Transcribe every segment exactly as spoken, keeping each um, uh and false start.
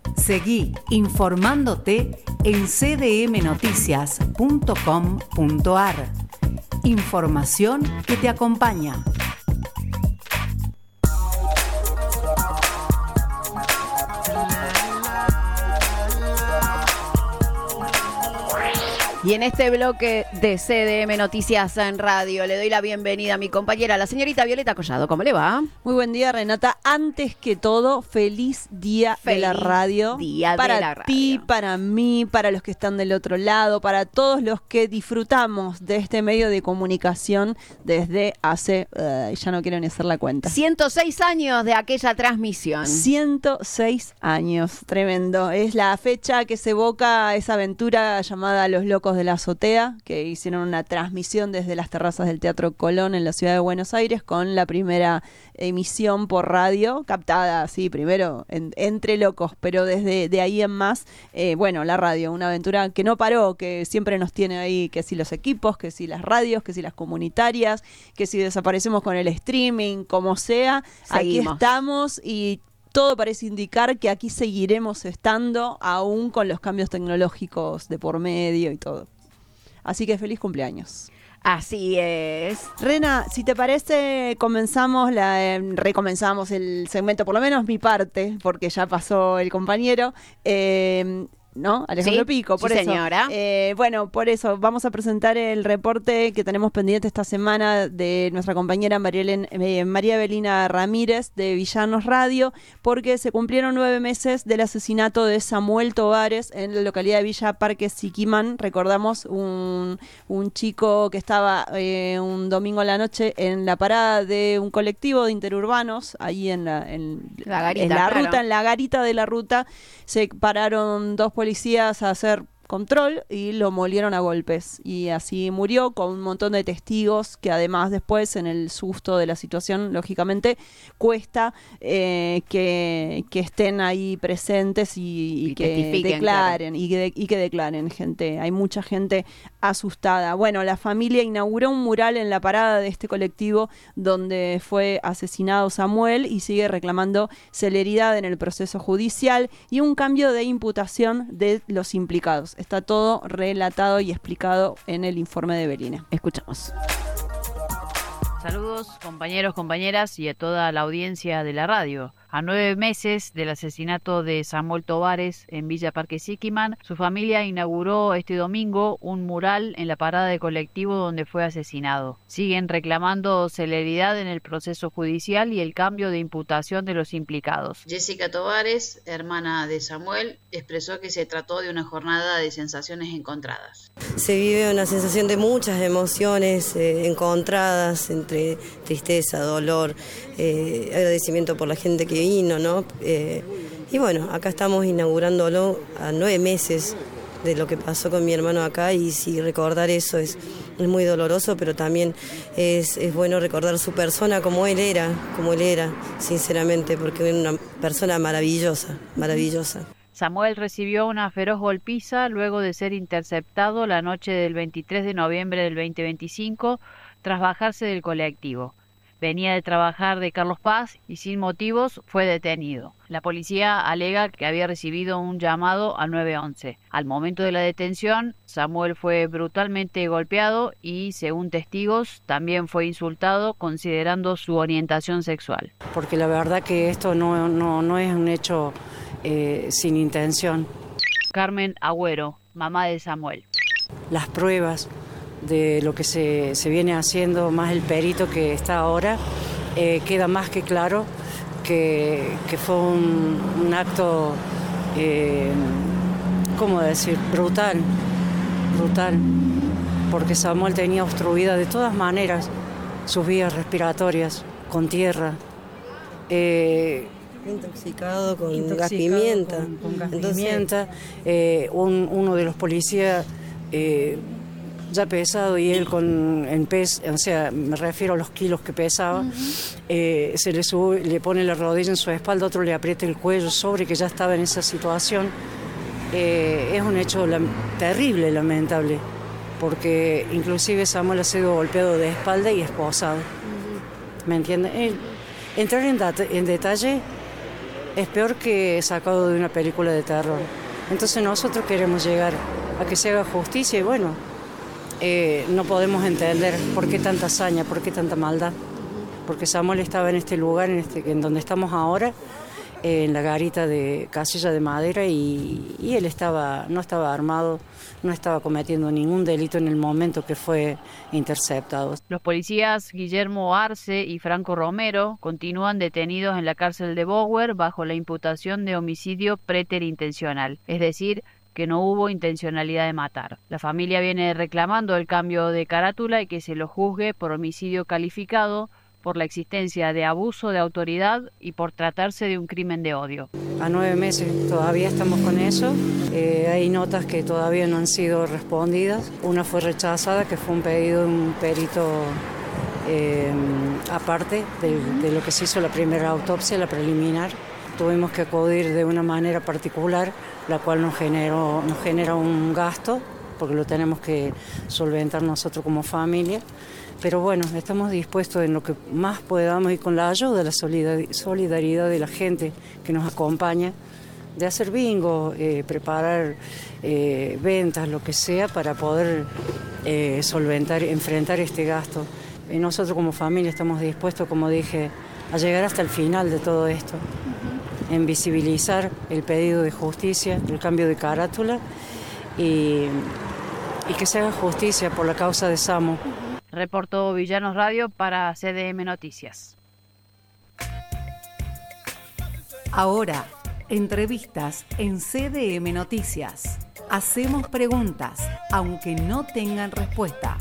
Seguí informándote en c d m noticias punto com punto a r. Información que te acompaña. Y en este bloque de C D M Noticias en Radio le doy la bienvenida a mi compañera, la señorita Violeta Collado. ¿Cómo le va? Muy buen día, Renata. Antes que todo, feliz día feliz de la radio. Día para de la radio. ti, para mí, para los que están del otro lado, para todos los que disfrutamos de este medio de comunicación desde hace, uh, ya no quiero ni hacer la cuenta. ciento seis años de aquella transmisión. ciento seis años, tremendo. Es la fecha que se evoca esa aventura llamada Los Locos de la Azotea, que hicieron una transmisión desde las terrazas del Teatro Colón en la ciudad de Buenos Aires con la primera emisión por radio, captada así primero en, entre locos, pero desde de ahí en más, eh, bueno, la radio, una aventura que no paró, que siempre nos tiene ahí, que si los equipos, que si las radios, que si las comunitarias, que si desaparecemos con el streaming, como sea, Seguimos. Aquí estamos y todo parece indicar que aquí seguiremos estando aún con los cambios tecnológicos de por medio y todo. Así que feliz cumpleaños. Así es. Rena, si te parece, comenzamos la, eh, recomenzamos el segmento, por lo menos mi parte, porque ya pasó el compañero. Eh, ¿No? Alejandro Sí, Pico, por sí, eso. señora. Eh, bueno, por eso vamos a presentar el reporte que tenemos pendiente esta semana de nuestra compañera María, Elen, eh, María Evelina Ramírez de Villanos Radio, porque se cumplieron nueve meses del asesinato de Samuel Tovares en la localidad de Villa Parque Siquimán. Recordamos un, un chico que estaba eh, un domingo a la noche en la parada de un colectivo de interurbanos, ahí en la, en, la, garita, en la claro. ruta, en la garita de la ruta, se pararon dos policías a hacer control y lo molieron a golpes y así murió, con un montón de testigos que además después en el susto de la situación lógicamente cuesta eh, que, que estén ahí presentes y, y, y que declaren claro. y, que de, y que declaren gente, hay mucha gente asustada. Bueno, la familia inauguró un mural en la parada de este colectivo donde fue asesinado Samuel y sigue reclamando celeridad en el proceso judicial y un cambio de imputación de los implicados. Está todo relatado y explicado en el informe de Belina. Escuchamos. Saludos, compañeros, compañeras y a toda la audiencia de la radio. A nueve meses del asesinato de Samuel Tovares en Villa Parque Siquimán, su familia inauguró este domingo un mural en la parada de colectivo donde fue asesinado. Siguen reclamando celeridad en el proceso judicial y el cambio de imputación de los implicados. Jessica Tovares, hermana de Samuel, expresó que se trató de una jornada de sensaciones encontradas. Se vive una sensación de muchas emociones eh, encontradas entre tristeza, dolor, eh, agradecimiento por la gente que vino, ¿no? Eh, y bueno, acá estamos inaugurándolo a nueve meses de lo que pasó con mi hermano acá y si recordar eso es, es muy doloroso, pero también es, es bueno recordar su persona como él era, como él era, sinceramente, porque era una persona maravillosa, maravillosa. Samuel recibió una feroz golpiza luego de ser interceptado la noche del veintitrés de noviembre del veinte veinticinco tras bajarse del colectivo. Venía de trabajar de Carlos Paz y sin motivos fue detenido. La policía alega que había recibido un llamado al nueve once. Al momento de la detención, Samuel fue brutalmente golpeado y, según testigos, también fue insultado considerando su orientación sexual. Porque la verdad que esto no, no, no es un hecho eh, sin intención. Carmen Agüero, mamá de Samuel. Las pruebas de lo que se, se viene haciendo, más el perito que está ahora, eh, queda más que claro que, que fue un, un acto, eh, ¿cómo decir?, brutal, brutal, porque Samuel tenía obstruida de todas maneras sus vías respiratorias, con tierra. Eh, intoxicado con intoxicado gas pimienta. Con, con gas Entonces, pimienta. Eh, un, uno de los policías... Eh, ya pesado y él con en pes, o sea, me refiero a los kilos que pesaba, uh-huh. eh, se le sube, le pone la rodilla en su espalda, otro le aprieta el cuello sobre que ya estaba en esa situación. Eh, es un hecho la, terrible, lamentable, porque inclusive Samuel ha sido golpeado de espalda y esposado. Uh-huh. ¿Me entiendes? Eh, entrar en, data, en detalle es peor que sacado de una película de terror. Entonces nosotros queremos llegar a que se haga justicia y bueno, eh, no podemos entender por qué tanta hazaña, por qué tanta maldad. Porque Samuel estaba en este lugar, en, este, en donde estamos ahora, eh, en la garita de casilla de madera y, y él estaba, no estaba armado, no estaba cometiendo ningún delito en el momento que fue interceptado. Los policías Guillermo Arce y Franco Romero continúan detenidos en la cárcel de Bower bajo la imputación de homicidio preterintencional, es decir, que no hubo intencionalidad de matar. La familia viene reclamando el cambio de carátula y que se lo juzgue por homicidio calificado, por la existencia de abuso de autoridad y por tratarse de un crimen de odio. A nueve meses todavía estamos con eso. Eh, hay notas que todavía no han sido respondidas. Una fue rechazada, que fue un pedido de un perito eh, aparte de, de lo que se hizo la primera autopsia, la preliminar. Tuvimos que acudir de una manera particular, la cual nos generó, nos genera un gasto, porque lo tenemos que solventar nosotros como familia. Pero bueno, estamos dispuestos en lo que más podamos y con la ayuda de la solidaridad de la gente que nos acompaña, de hacer bingo, eh, preparar eh, ventas, lo que sea, para poder eh, solventar, enfrentar este gasto. Y nosotros como familia estamos dispuestos, como dije, a llegar hasta el final de todo esto, en visibilizar el pedido de justicia, el cambio de carátula y, y que se haga justicia por la causa de Samu. Reportó Villanos Radio para C D M Noticias. Ahora, entrevistas en C D M Noticias. Hacemos preguntas, aunque no tengan respuesta.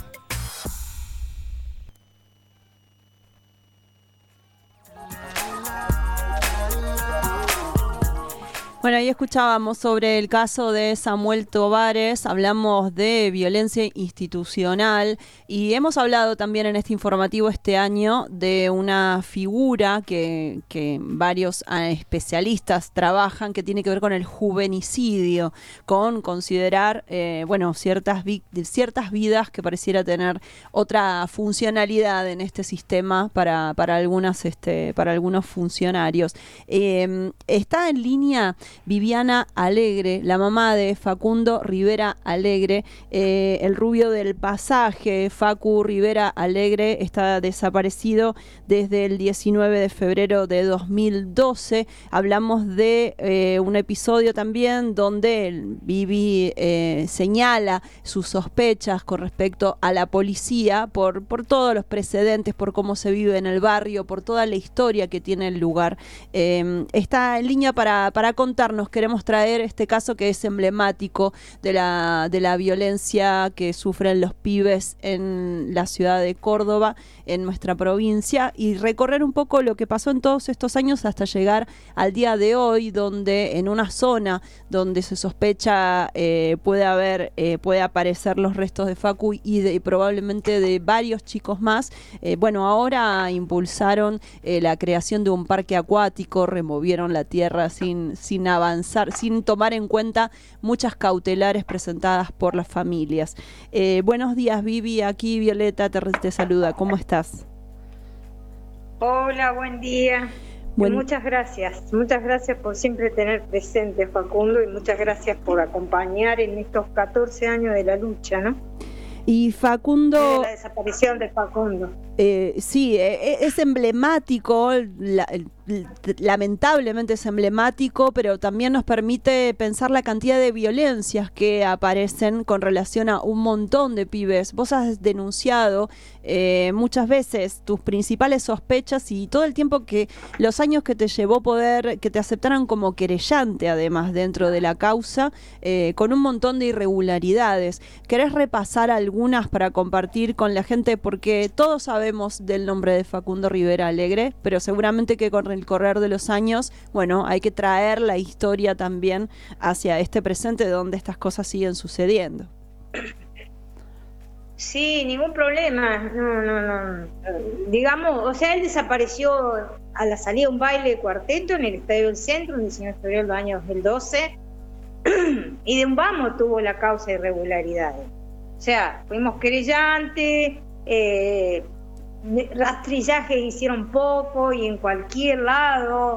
Bueno, ahí escuchábamos sobre el caso de Samuel Tovares, hablamos de violencia institucional y hemos hablado también en este informativo este año de una figura que, que varios especialistas trabajan, que tiene que ver con el juvenicidio, con considerar eh, bueno, ciertas, vi- ciertas vidas que pareciera tener otra funcionalidad en este sistema para, para, algunas, este, para algunos funcionarios. Eh, está en línea Viviana Alegre, la mamá de Facundo Rivera Alegre, eh, el rubio del pasaje. Facu Rivera Alegre está desaparecido desde el diecinueve de febrero de dos mil doce. Hablamos de eh, un episodio también donde Vivi eh, señala sus sospechas con respecto a la policía por, por todos los precedentes, por cómo se vive en el barrio, por toda la historia que tiene el lugar. Eh, está en línea para, para contar. Nos queremos traer este caso que es emblemático de la, de la violencia que sufren los pibes en la ciudad de Córdoba, en nuestra provincia, y recorrer un poco lo que pasó en todos estos años hasta llegar al día de hoy, donde en una zona donde se sospecha eh, puede haber, eh, puede aparecer los restos de Facu y, de, y probablemente de varios chicos más. Eh, bueno, ahora impulsaron eh, la creación de un parque acuático, removieron la tierra sin, sin avanzar, sin tomar en cuenta muchas cautelares presentadas por las familias. Eh, buenos días, Vivi, aquí Violeta te, te saluda, ¿cómo estás? Hola, buen día. Buen... Muchas gracias, muchas gracias por siempre tener presente, Facundo, y muchas gracias por acompañar en estos catorce años de la lucha, ¿no? Y Facundo... De la desaparición de Facundo. Eh, sí, eh, es emblemático, la, lamentablemente es emblemático, pero también nos permite pensar la cantidad de violencias que aparecen con relación a un montón de pibes. Vos has denunciado eh, muchas veces tus principales sospechas y todo el tiempo que, los años que te llevó poder, que te aceptaran como querellante además dentro de la causa, eh, con un montón de irregularidades. ¿Querés repasar algunas para compartir con la gente? Porque todos sabemos del nombre de Facundo Rivera Alegre, pero seguramente que con el correr de los años, bueno, hay que traer la historia también hacia este presente donde estas cosas siguen sucediendo. Sí, ningún problema. No, no, no. Digamos, o sea, él desapareció a la salida de un baile de cuarteto en el Estadio del Centro, el diecinueve de febrero del año dos mil doce, y de un vamos tuvo la causa de irregularidades. O sea, fuimos querellantes, eh, rastrillajes hicieron poco y en cualquier lado,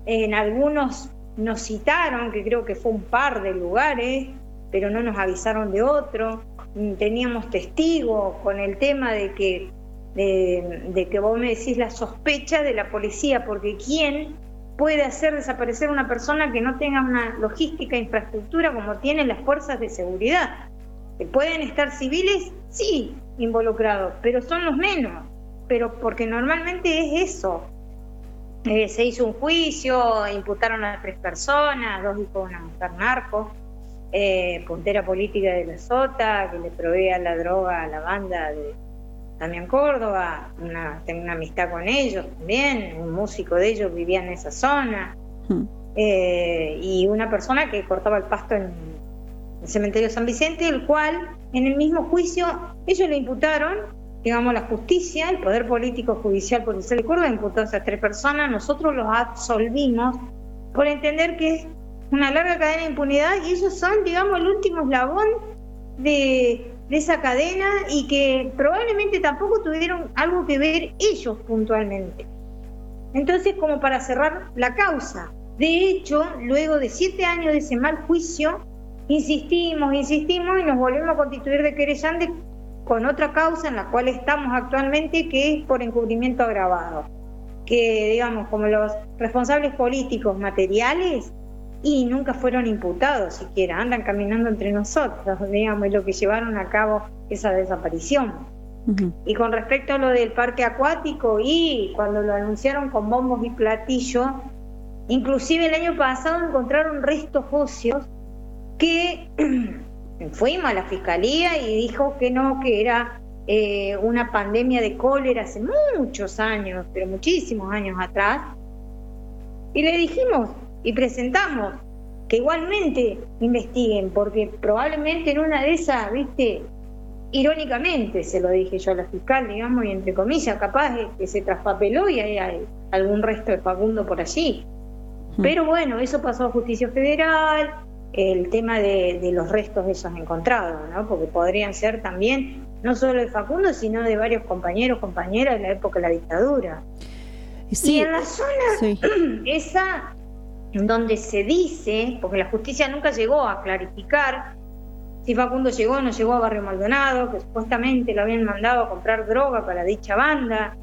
en algunos nos citaron, que creo que fue un par de lugares, pero no nos avisaron de otro. Teníamos testigos con el tema de que, de, de que vos me decís la sospecha de la policía, porque ¿quién puede hacer desaparecer a una persona que no tenga una logística e infraestructura como tienen las fuerzas de seguridad? ¿Que pueden estar civiles? Sí, involucrados, pero son los menos, pero porque normalmente es eso. Eh, se hizo un juicio, imputaron a tres personas, dos hijos de una mujer narco, eh, puntera política de la Sota, que le proveía la droga a la banda de Damián Córdoba, una, tengo una amistad con ellos también, un músico de ellos vivía en esa zona, hmm. eh, y una persona que cortaba el pasto en el cementerio San Vicente, el cual en el mismo juicio ellos le imputaron, digamos, la justicia, el poder político, judicial, policial de Córdoba imputó a esas tres personas. Nosotros los absolvimos por entender que es una larga cadena de impunidad y ellos son, digamos, el último eslabón de, de esa cadena y que probablemente tampoco tuvieron algo que ver ellos puntualmente. Entonces, como para cerrar la causa. De hecho, luego de siete años de ese mal juicio, insistimos, insistimos y nos volvimos a constituir de querellante con otra causa en la cual estamos actualmente, que es por encubrimiento agravado, que digamos como los responsables políticos materiales y nunca fueron imputados siquiera, andan caminando entre nosotros, digamos, y lo que llevaron a cabo esa desaparición. Uh-huh. Y con respecto a lo del parque acuático, y cuando lo anunciaron con bombos y platillos, inclusive el año pasado encontraron restos óseos que fuimos a la fiscalía y dijo que no, que era eh, una pandemia de cólera hace muchos años, pero muchísimos años atrás. Y le dijimos y presentamos que igualmente investiguen, porque probablemente en una de esas, viste, irónicamente se lo dije yo a la fiscal, digamos, y entre comillas, capaz de que se traspapeló y hay, hay algún resto de Facundo por allí. Mm. Pero bueno, eso pasó a Justicia Federal, el tema de, de los restos esos encontrados, ¿no? Porque podrían ser también no solo de Facundo, sino de varios compañeros, compañeras de la época de la dictadura. Sí, y en la zona sí. esa donde se dice, porque la justicia nunca llegó a clarificar si Facundo llegó o no llegó a Barrio Maldonado, que supuestamente lo habían mandado a comprar droga para dicha banda,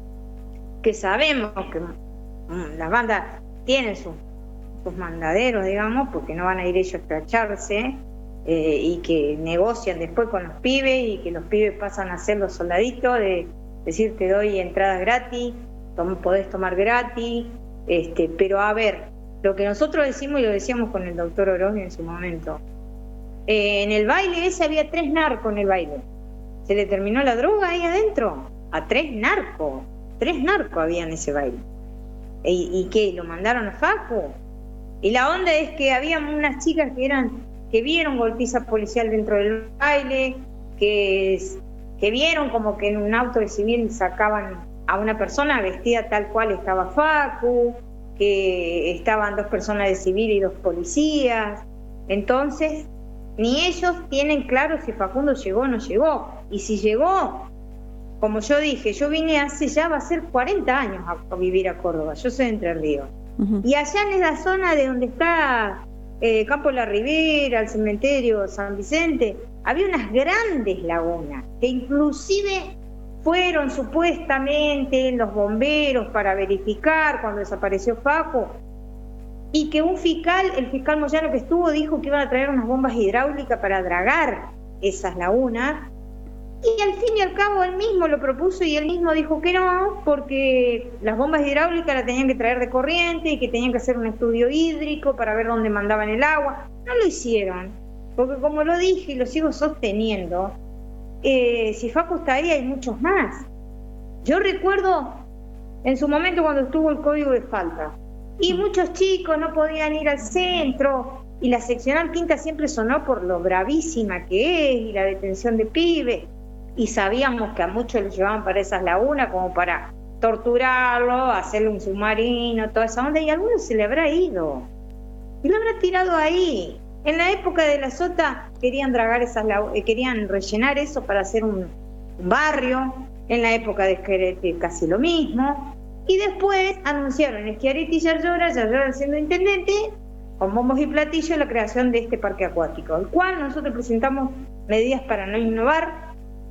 que sabemos que las bandas tienen sus sus mandaderos, digamos, porque no van a ir ellos a escracharse, eh, y que negocian después con los pibes y que los pibes pasan a ser los soldaditos de decir te doy entradas gratis, tom- podés tomar gratis, este, pero a ver, lo que nosotros decimos y lo decíamos con el doctor Orozco en su momento, eh, en el baile ese había tres narcos en el baile, se le terminó la droga ahí adentro, a tres narcos, tres narcos había en ese baile, y, y que lo mandaron a Facu. Y la onda es que había unas chicas que eran que vieron golpiza policial dentro del baile, que, que vieron como que en un auto de civil sacaban a una persona vestida tal cual estaba Facu, que estaban dos personas de civil y dos policías. Entonces, ni ellos tienen claro si Facundo llegó o no llegó. Y si llegó, como yo dije, yo vine hace ya va a ser cuarenta años a, a vivir a Córdoba, yo soy de Entre Ríos. Uh-huh. Y allá en esa zona de donde está eh, Campo La Ribera, el cementerio San Vicente, había unas grandes lagunas que inclusive fueron supuestamente los bomberos para verificar cuando desapareció Facu, y que un fiscal, el fiscal Moyano que estuvo, dijo que iban a traer unas bombas hidráulicas para dragar esas lagunas. Y al fin y al cabo él mismo lo propuso y él mismo dijo que no, porque las bombas hidráulicas las tenían que traer de corriente y que tenían que hacer un estudio hídrico para ver dónde mandaban el agua. No lo hicieron, porque como lo dije y lo sigo sosteniendo, eh, si Facu está ahí hay muchos más. Yo recuerdo en su momento cuando estuvo el código de falta y muchos chicos no podían ir al centro y la seccional quinta siempre sonó por lo bravísima que es y la detención de pibes. Y sabíamos que a muchos los llevaban para esas lagunas como para torturarlo, hacerle un submarino, toda esa onda, y a algunos se le habrá ido y lo habrá tirado ahí. En la época de la Sota querían dragar esas lagunas, querían rellenar eso para hacer un, un barrio. En la época de Esquerete casi lo mismo. Y después anunciaron Schiaretti y Yarlora, Yarlora siendo intendente, con bombos y platillos, la creación de este parque acuático, al cual nosotros presentamos medidas para no innovar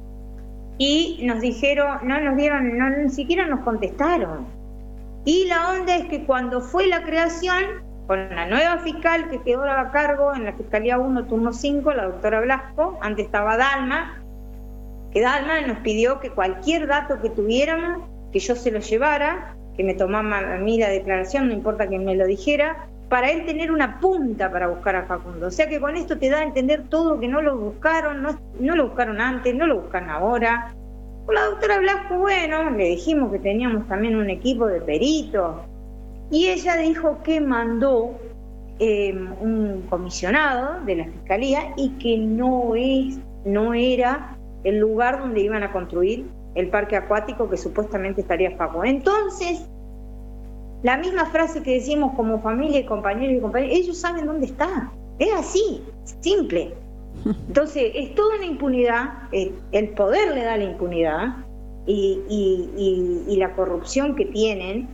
y nos dijeron, no nos dieron, no, ni siquiera nos contestaron. Y la onda es que cuando fue la creación, con la nueva fiscal que quedó a cargo en la Fiscalía uno, turno cinco, la doctora Blasco, antes estaba Dalma, que Dalma nos pidió que cualquier dato que tuviéramos, que yo se lo llevara, que me tomaba a mí la declaración, no importa que me lo dijera, para él tener una punta para buscar a Facundo. O sea que con esto te da a entender todo, que no lo buscaron, no, no lo buscaron antes, no lo buscan ahora. Con la doctora Blasco, bueno, le dijimos que teníamos también un equipo de peritos, y ella dijo que mandó eh, un comisionado de la Fiscalía y que no, es, no era el lugar donde iban a construir el parque acuático que supuestamente estaría Facundo. Entonces, la misma frase que decimos como familia y compañeros y compañeras, ellos saben dónde está. Es así, simple. Entonces, es toda una impunidad, el, el poder le da la impunidad y, y, y, y la corrupción que tienen,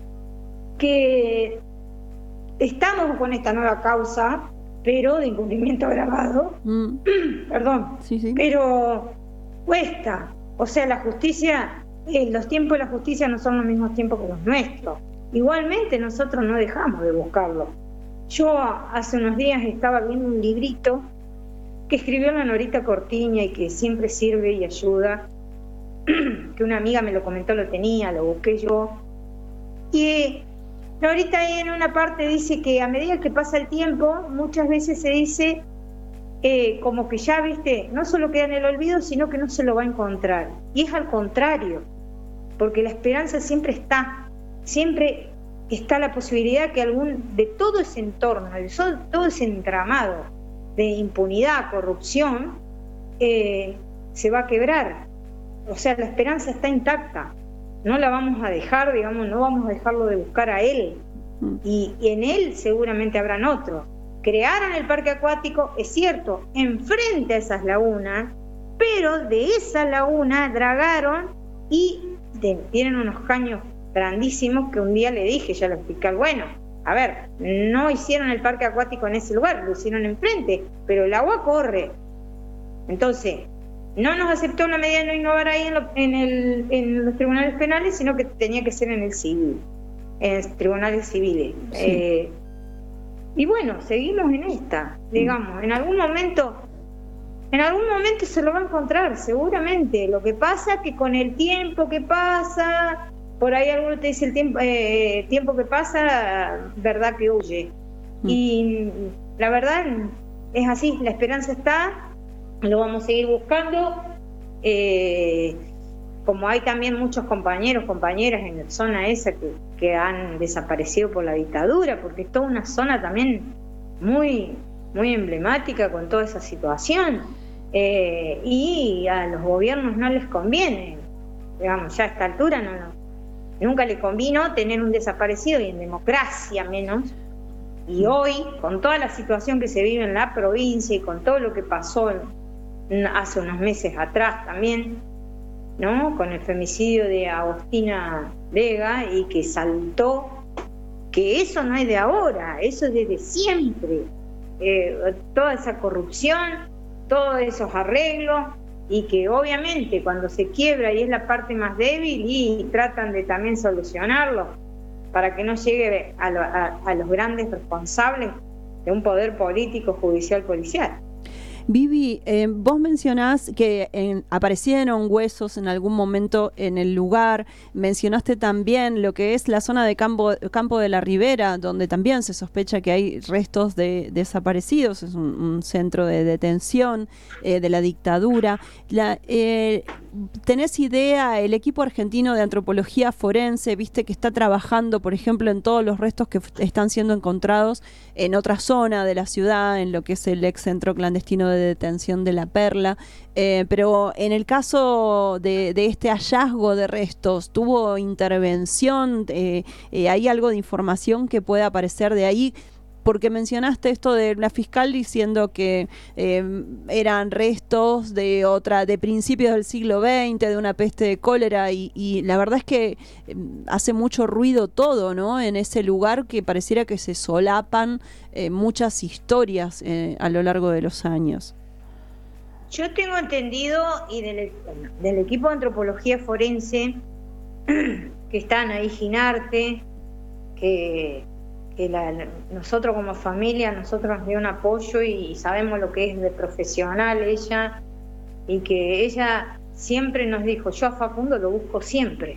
que estamos con esta nueva causa, pero de incumplimiento agravado, mm. perdón, sí, sí. Pero cuesta. O sea, la justicia, eh, los tiempos de la justicia no son los mismos tiempos que los nuestros. Igualmente nosotros no dejamos de buscarlo. Yo hace unos días estaba viendo un librito que escribió la Norita Cortiña y que siempre sirve y ayuda, que una amiga me lo comentó, lo tenía, lo busqué yo. Y Norita ahí en una parte dice que a medida que pasa el tiempo, muchas veces se dice eh, como que ya, viste, no solo queda en el olvido, sino que no se lo va a encontrar. Y es al contrario, porque la esperanza siempre está. Siempre está la posibilidad que algún de todo ese entorno, de todo ese entramado de impunidad, corrupción, eh, se va a quebrar. O sea, la esperanza está intacta. No la vamos a dejar, digamos, no vamos a dejarlo de buscar a él. Y, y en él seguramente habrán otros. Crearon el parque acuático, es cierto, enfrente a esas lagunas, pero de esa laguna dragaron y de, tienen unos caños grandísimos que un día le dije, ya lo expliqué, bueno, a ver, no hicieron el parque acuático en ese lugar, lo hicieron enfrente, pero el agua corre. Entonces, no nos aceptó la medida de no innovar ahí en, lo, en, el, en los tribunales penales, sino que tenía que ser en el civil, en los tribunales civiles. Sí. Eh, y bueno, seguimos en esta, digamos, en algún momento... En algún momento se lo va a encontrar, seguramente. Lo que pasa es que con el tiempo que pasa... Por ahí alguno te dice el tiempo, eh, tiempo que pasa, verdad que huye. Mm. Y la verdad es así, la esperanza está, lo vamos a seguir buscando. Eh, como hay también muchos compañeros, compañeras en la zona esa que, que han desaparecido por la dictadura, porque es toda una zona también muy, muy emblemática con toda esa situación. Eh, y a los gobiernos no les conviene, digamos, ya a esta altura no, no. Nunca le convino tener un desaparecido, y en democracia menos. Y hoy, con toda la situación que se vive en la provincia y con todo lo que pasó en, hace unos meses atrás también, ¿no? Con el femicidio de Agostina Vega, y que saltó, que eso no es de ahora, eso es desde siempre. Eh, toda esa corrupción, todos esos arreglos, y que obviamente cuando se quiebra y es la parte más débil, y tratan de también solucionarlo para que no llegue a, lo, a, a los grandes responsables de un poder político, judicial, policial. Vivi, eh, vos mencionás que en, aparecieron huesos en algún momento en el lugar, mencionaste también lo que es la zona de Campo, Campo de la Ribera, donde también se sospecha que hay restos de desaparecidos, es un, un centro de detención eh, de la dictadura. La, eh, ¿Tenés idea, el equipo argentino de antropología forense, viste que está trabajando, por ejemplo, en todos los restos que f- están siendo encontrados en otra zona de la ciudad, en lo que es el ex centro clandestino de de detención de La Perla, eh, pero en el caso de, de este hallazgo de restos, ¿tuvo intervención? Eh, eh, ¿Hay algo de información que pueda aparecer de ahí? porque mencionaste esto de la fiscal diciendo que eh, eran restos de otra, de principios del siglo veinte, de una peste de cólera, y, y la verdad es que eh, hace mucho ruido todo, ¿no? En ese lugar que pareciera que se solapan eh, muchas historias eh, a lo largo de los años. Yo tengo entendido, y del, del equipo de antropología forense, que están ahí, Ginarte, que, que la, la, nosotros como familia, nosotros nos dio un apoyo y sabemos lo que es de profesional ella, y que ella siempre nos dijo, yo a Facundo lo busco siempre.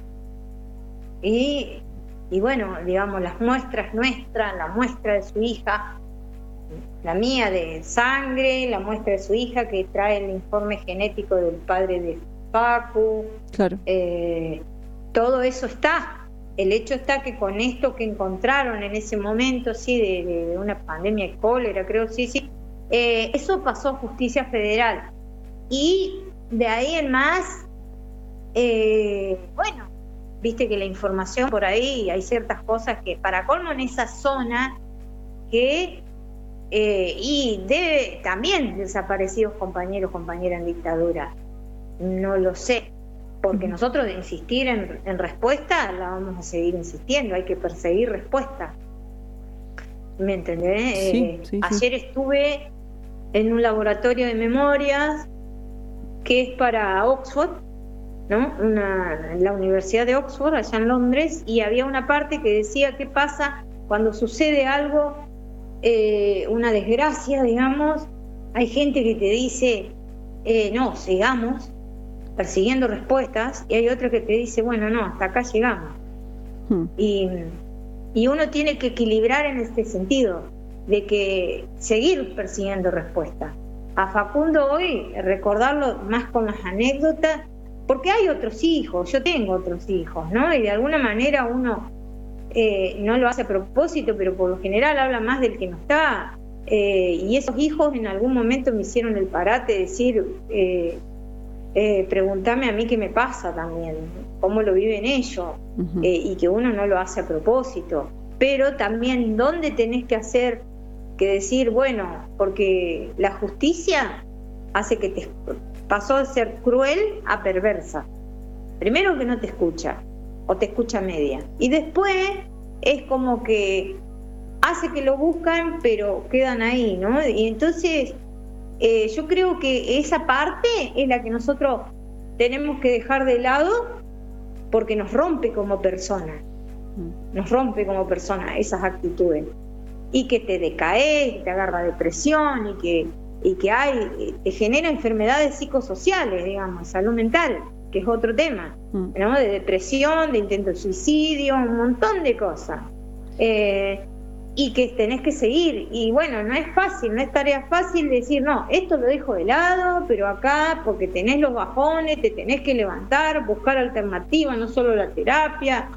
Y, y bueno, digamos, las muestras nuestras, la muestra de su hija, la mía de sangre, la muestra de su hija que trae el informe genético del padre de Facu, claro. eh, todo eso está. El hecho está que con esto que encontraron en ese momento, sí, de, de una pandemia de cólera, creo, sí, sí, eh, eso pasó a Justicia Federal. Y de ahí en más, eh, bueno, viste que la información por ahí, hay ciertas cosas que, para colmo en esa zona, que Eh, y debe también desaparecidos compañeros, compañeras en dictadura. No lo sé, porque nosotros de insistir en, en respuesta la vamos a seguir insistiendo, hay que perseguir respuesta. ¿Me entendés? Sí, Eh, sí, ayer sí. estuve en un laboratorio de memorias que es para Oxford, ¿no? Una, la Universidad de Oxford, allá en Londres, y había una parte que decía qué pasa cuando sucede algo, Eh, una desgracia, digamos. Hay gente que te dice eh, no, sigamos persiguiendo respuestas, y hay otra que te dice, bueno, no, hasta acá llegamos. hmm. y, y uno tiene que equilibrar en este sentido de que seguir persiguiendo respuestas. A Facundo hoy recordarlo más con las anécdotas, porque hay otros hijos, yo tengo otros hijos, ¿no? Y de alguna manera uno Eh, no lo hace a propósito, pero por lo general habla más del que no está. Eh, y esos hijos en algún momento me hicieron el parate de decir, eh, eh, pregúntame a mí qué me pasa también, cómo lo viven ellos, uh-huh. eh, y que uno no lo hace a propósito. Pero también, ¿dónde tenés que hacer que decir, bueno, porque la justicia hace que te pasó de ser cruel a perversa? Primero que no te escucha, o te escucha media, y después es como que hace que lo buscan pero quedan ahí, ¿no? Y entonces eh, yo creo que esa parte es la que nosotros tenemos que dejar de lado, porque nos rompe como persona, nos rompe como persona esas actitudes, y que te decaes, te agarra depresión, y que, y que hay, te genera enfermedades psicosociales, digamos, salud mental, que es otro tema, ¿no? De depresión, de intento de suicidio, un montón de cosas, eh, y que tenés que seguir. Y bueno, no es fácil, no es tarea fácil decir, no, esto lo dejo de lado, pero acá, porque tenés los bajones, te tenés que levantar, buscar alternativas, no solo la terapia,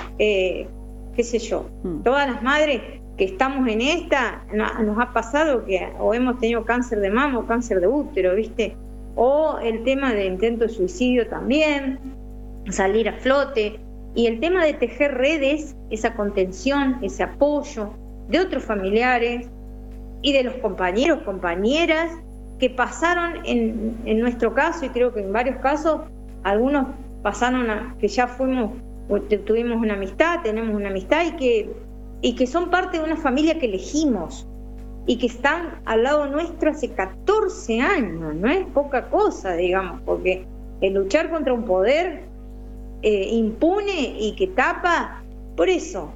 eh, qué sé yo. Mm. Todas las madres que estamos en esta, no, nos ha pasado que o hemos tenido cáncer de mama o cáncer de útero, ¿viste? O el tema de intento de suicidio también, salir a flote, y el tema de tejer redes, esa contención, ese apoyo de otros familiares y de los compañeros, compañeras que pasaron en, en nuestro caso, y creo que en varios casos, algunos pasaron a, que ya fuimos, tuvimos una amistad, tenemos una amistad, y que, y que son parte de una familia que elegimos, y que están al lado nuestro hace catorce años, no es poca cosa, digamos, porque el luchar contra un poder eh, impune y que tapa, por eso,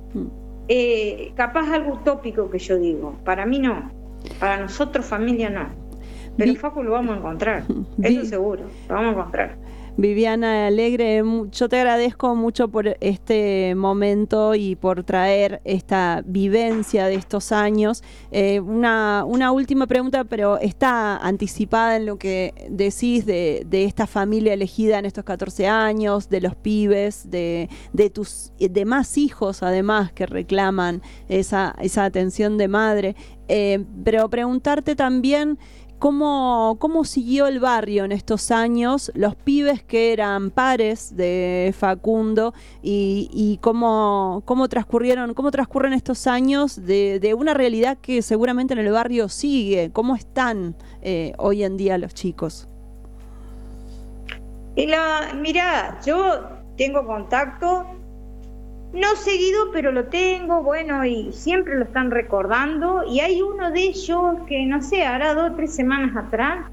eh, capaz algo utópico que yo digo, para mí no, para nosotros familia no, pero Vi- Facu lo vamos a encontrar, Vi- eso seguro, lo vamos a encontrar. Viviana Alegre, yo te agradezco mucho por este momento y por traer esta vivencia de estos años. Eh, una, una última pregunta, pero está anticipada en lo que decís de, de esta familia elegida en estos catorce años, de los pibes, de, de tus demás hijos además que reclaman esa, esa atención de madre. Eh, pero preguntarte también ¿cómo, ¿cómo siguió el barrio en estos años? Los pibes que eran pares de Facundo y, y cómo, cómo transcurrieron, cómo transcurren estos años de, de una realidad que seguramente en el barrio sigue. ¿Cómo están eh, hoy en día los chicos? Y la, mira, yo tengo contacto, no seguido, pero lo tengo, bueno, y siempre lo están recordando. Y hay uno de ellos que, no sé, hará dos o tres semanas atrás,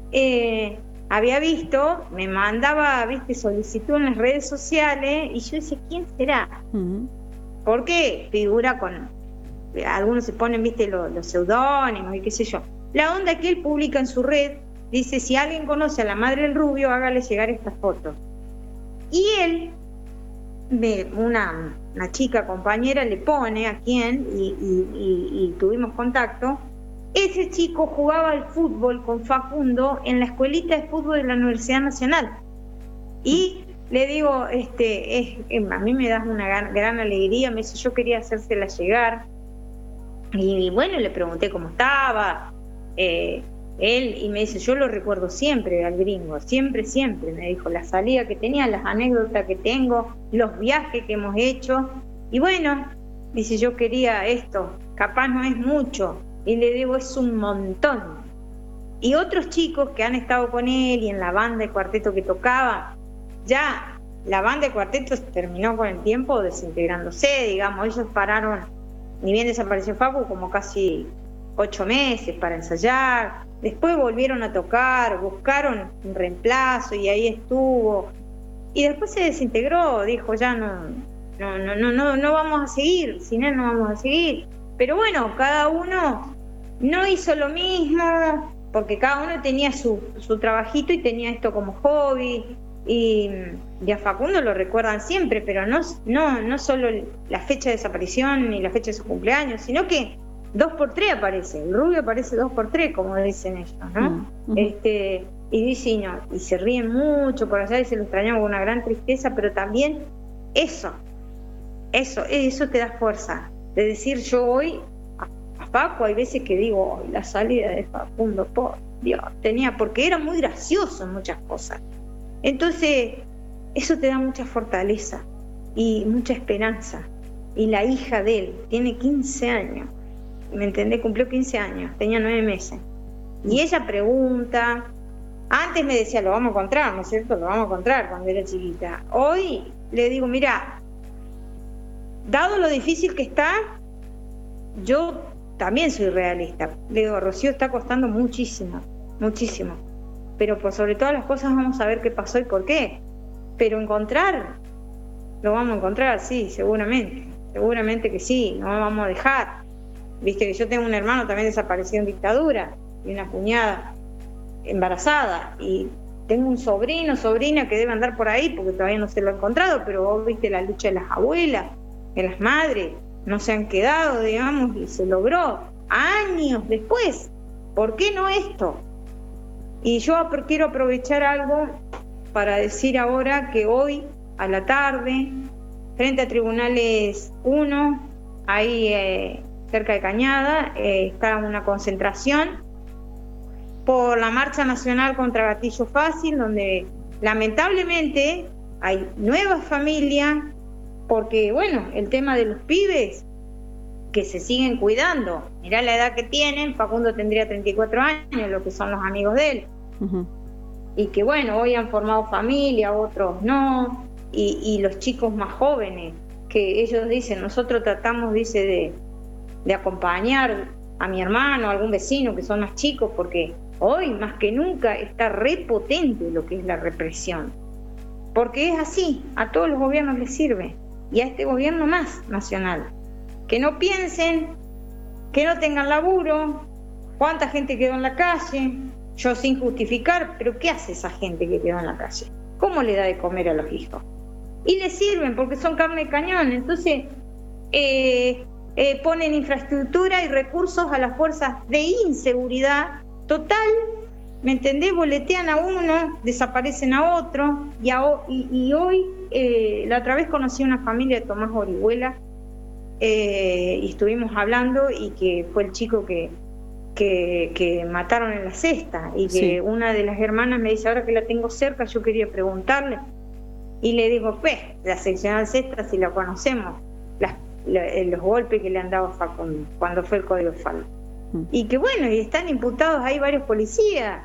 eh, había visto, me mandaba, viste, solicitud en las redes sociales, y yo decía, ¿quién será? Uh-huh. Porque figura con, algunos se ponen, viste, los, los seudónimos y qué sé yo. La onda que él publica en su red, dice, si alguien conoce a la madre del rubio, hágale llegar esta foto. Y él, me, una, una chica compañera, le pone a quién, y, y, y, y tuvimos contacto. Ese chico jugaba al fútbol con Facundo en la escuelita de fútbol de la Universidad Nacional. Y le digo, este, es, a mí me das una gran, gran alegría, me dice, yo quería hacérsela llegar. Y, y bueno, le pregunté cómo estaba, eh, él, y me dice, yo lo recuerdo siempre al gringo, siempre, siempre, me dijo, la salida que tenía, las anécdotas que tengo, los viajes que hemos hecho, y bueno, dice, yo quería esto, capaz no es mucho, y le digo, es un montón. Y otros chicos que han estado con él y en la banda de cuarteto que tocaba, ya la banda de cuarteto terminó con el tiempo desintegrándose, digamos, ellos pararon, ni bien desapareció Facu, como casi ocho meses para ensayar. Después volvieron a tocar, buscaron un reemplazo y ahí estuvo. Y después se desintegró, dijo, ya no, no, no, no, no, no vamos a seguir, sin él no vamos a seguir. Pero bueno, cada uno no hizo lo mismo, porque cada uno tenía su, su trabajito y tenía esto como hobby. Y, y a Facundo lo recuerdan siempre, pero no, no, no solo la fecha de desaparición ni la fecha de su cumpleaños, sino que dos por tres aparece, el rubio aparece dos por tres, como dicen ellos, ¿no? Uh-huh. Este, y dice, y, no, y se ríen mucho por allá y se lo extrañan con una gran tristeza, pero también eso, eso, eso te da fuerza, de decir, yo hoy a, a Facu hay veces que digo, oh, la salida de Facundo, por Dios, tenía, porque era muy gracioso en muchas cosas. Entonces, eso te da mucha fortaleza y mucha esperanza. Y la hija de él tiene quince años, ¿me entendés? Cumplió quince años, tenía nueve meses. Y ella pregunta, antes me decía, lo vamos a encontrar, ¿no es cierto? Lo vamos a encontrar cuando era chiquita. Hoy le digo, mira, dado lo difícil que está, yo también soy realista. Le digo, Rocío, está costando muchísimo, muchísimo. Pero por sobre todas las cosas vamos a ver qué pasó y por qué. Pero encontrar, lo vamos a encontrar, sí, seguramente. Seguramente que sí, no lo vamos a dejar. Viste que yo tengo un hermano también desaparecido en dictadura y una cuñada embarazada. Y tengo un sobrino, sobrina que debe andar por ahí porque todavía no se lo ha encontrado, pero vos viste la lucha de las abuelas, de las madres, no se han quedado, digamos, y se logró años después. ¿Por qué no esto? Y yo quiero aprovechar algo para decir ahora que hoy a la tarde, frente a Tribunales uno, ahí eh, cerca de Cañada, eh, está una concentración por la Marcha Nacional contra Gatillo Fácil, donde lamentablemente hay nuevas familias, porque bueno, el tema de los pibes que se siguen cuidando, mirá la edad que tienen, Facundo tendría treinta y cuatro años, lo que son los amigos de él, uh-huh. Y que bueno, hoy han formado familia, otros no, y, y los chicos más jóvenes, que ellos dicen, nosotros tratamos, dice, de, de acompañar a mi hermano, a algún vecino que son más chicos, porque hoy más que nunca está repotente lo que es la represión, porque es así, a todos los gobiernos les sirve, y a este gobierno más nacional. Que no piensen, que no tengan laburo, cuánta gente quedó en la calle, yo sin justificar, pero ¿qué hace esa gente que quedó en la calle? ¿Cómo le da de comer a los hijos? Y les sirven porque son carne de cañón, entonces eh, eh, ponen infraestructura y recursos a las fuerzas de inseguridad total, ¿me entendés? Boletean a uno, desaparecen a otro, y, a, y, y hoy, eh, la otra vez conocí a una familia de Tomás Orihuela, Eh, y estuvimos hablando, y que fue el chico que, que, que mataron en la cesta y que Sí. una de las hermanas me dice, ahora que la tengo cerca, yo quería preguntarle. Y le digo, pues, la seccional sexta, si la conocemos, las, la, los golpes que le han dado a Facundo cuando fue el Código Faldo. Mm. Y que bueno, y están imputados ahí varios policías.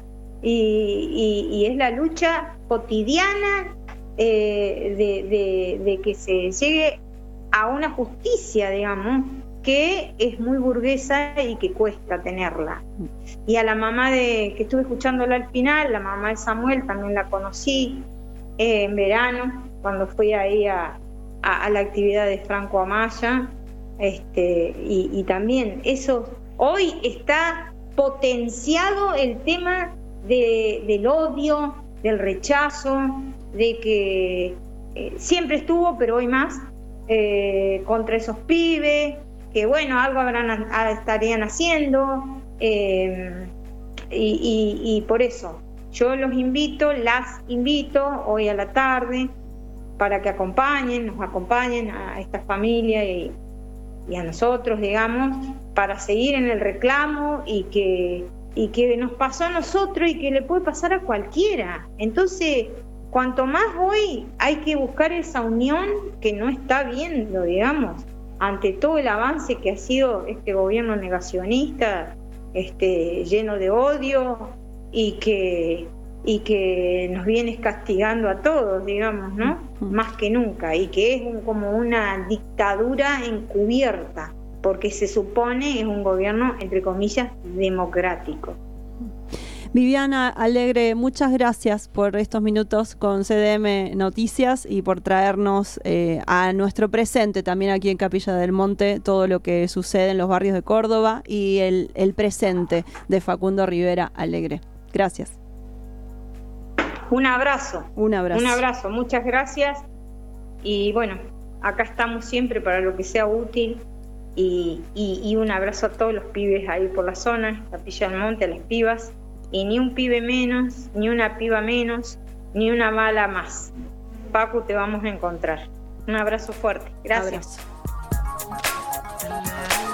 Y, y, y es la lucha cotidiana eh, de, de, de que se llegue a una justicia, digamos, que es muy burguesa y que cuesta tenerla. Y a la mamá de, que estuve escuchándola al final, la mamá de Samuel, también la conocí eh, en verano, cuando fui ahí a, a, a la actividad de Franco Amaya, este, y, y también eso, hoy está potenciado el tema de, del odio, del rechazo, de que eh, siempre estuvo, pero hoy más, eh, contra esos pibes, que bueno, algo habrán, estarían haciendo, eh, y, y, y por eso yo los invito, las invito hoy a la tarde para que acompañen, nos acompañen a esta familia y, y a nosotros, digamos, para seguir en el reclamo y que, y que nos pasó a nosotros y que le puede pasar a cualquiera. Entonces, cuanto más hoy hay que buscar esa unión que no está viendo, digamos, ante todo el avance que ha sido este gobierno negacionista, este, lleno de odio y que, y que nos viene castigando a todos, digamos, ¿no? Más que nunca, y que es un, como una dictadura encubierta, porque se supone es un gobierno, entre comillas, democrático. Viviana Alegre, muchas gracias por estos minutos con C D M Noticias y por traernos eh, a nuestro presente también aquí en Capilla del Monte todo lo que sucede en los barrios de Córdoba y el, el presente de Facundo Rivera Alegre. Gracias. Un abrazo. Un abrazo. Un abrazo, muchas gracias. Y bueno, acá estamos siempre para lo que sea útil. Y, y, y un abrazo a todos los pibes ahí por la zona, Capilla del Monte, a las pibas. Y ni un pibe menos, ni una piba menos, ni una bala más. Pacu, te vamos a encontrar. Un abrazo fuerte. Gracias. Abrazo.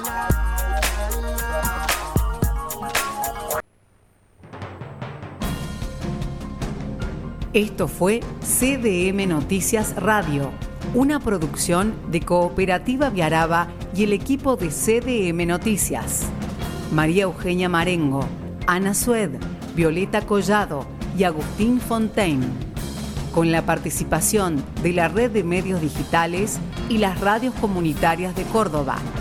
Esto fue C D M Noticias Radio, una producción de Cooperativa Viaraba y el equipo de C D M Noticias. María Eugenia Marengo, Ana Sued, Violeta Collado y Agustín Fontaine, con la participación de la Red de Medios Digitales y las radios comunitarias de Córdoba.